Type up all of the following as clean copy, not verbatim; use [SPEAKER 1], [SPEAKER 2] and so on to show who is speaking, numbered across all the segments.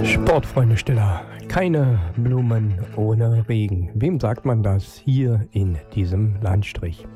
[SPEAKER 1] Sportfreunde Stiller, keine Blumen ohne Regen. Wem sagt man das hier in diesem Landstrich?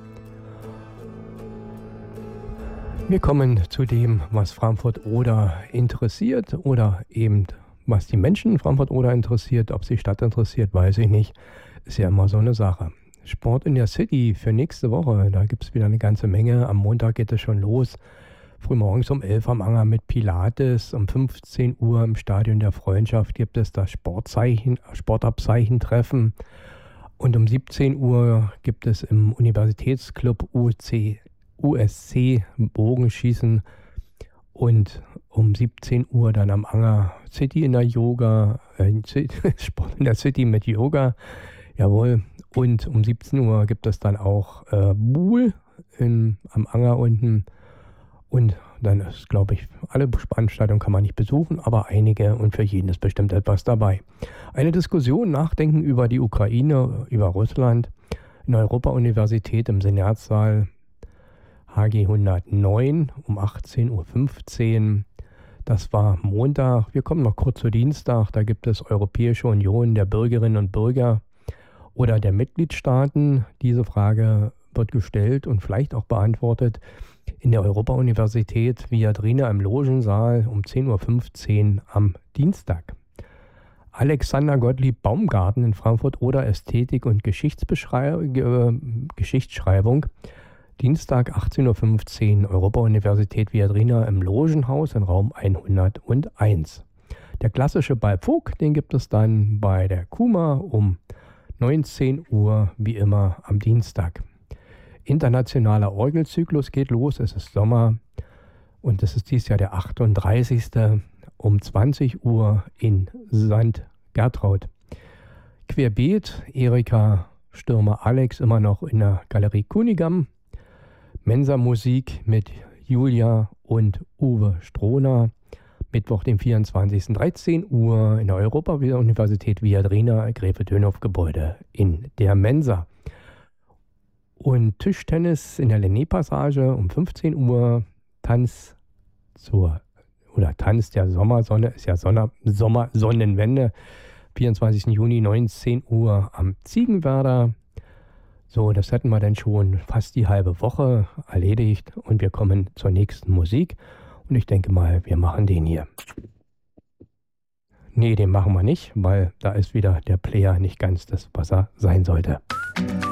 [SPEAKER 1] Wir kommen zu dem, was Frankfurt-Oder interessiert oder eben was die Menschen in Frankfurt-Oder interessiert. Ob sie Stadt interessiert, weiß ich nicht. Ist ja immer so eine Sache. Sport in der City für nächste Woche, da gibt es wieder eine ganze Menge. Am Montag geht es schon los. Frühmorgens um 11 am Anger mit Pilates. Um 15 Uhr im Stadion der Freundschaft gibt es das Sportabzeichentreffen. Und um 17 Uhr gibt es im Universitätsclub USC Bogenschießen. Und um 17 Uhr dann am Anger City in der Sport in der City mit Yoga. Jawohl. Und um 17 Uhr gibt es dann auch Buhl am Anger unten. Und dann ist, glaube ich, alle Veranstaltungen kann man nicht besuchen, aber einige und für jeden ist bestimmt etwas dabei. Eine Diskussion, Nachdenken über die Ukraine, über Russland in der Europa-Universität im Senatssaal HG 109 um 18.15 Uhr. Das war Montag. Wir kommen noch kurz zu Dienstag. Da gibt es Europäische Union der Bürgerinnen und Bürger oder der Mitgliedstaaten. Diese Frage wird gestellt und vielleicht auch beantwortet in der Europa-Universität Viadrina im Logensaal um 10.15 Uhr am Dienstag. Alexander Gottlieb Baumgarten in Frankfurt-Oder Ästhetik und Geschichtsschreibung. Dienstag 18.15 Uhr Europa-Universität Viadrina im Logenhaus in Raum 101. Der klassische Ballpflug, den gibt es dann bei der KUMA um 19 Uhr wie immer am Dienstag. Internationaler Orgelzyklus geht los, es ist Sommer und es ist dieses Jahr der 38. um 20 Uhr in St. Gertraud. Querbeet, Erika Stürmer Alex immer noch in der Galerie Kunigam. Mensa-Musik mit Julia und Uwe Strohner. Mittwoch, dem 24. 13 Uhr in der Europa-Universität Viadrina, Gräfe-Dönhoff-Gebäude in der Mensa. Und Tischtennis in der Lenné-Passage um 15 Uhr, Tanz der Sommersonne, ist ja Sommersonnenwende, 24. Juni 19 Uhr am Ziegenwerder. So, das hätten wir dann schon fast die halbe Woche erledigt und wir kommen zur nächsten Musik. Und ich denke mal, wir machen den hier. Nee, den machen wir nicht, weil da ist wieder der Player nicht ganz das, was er sein sollte.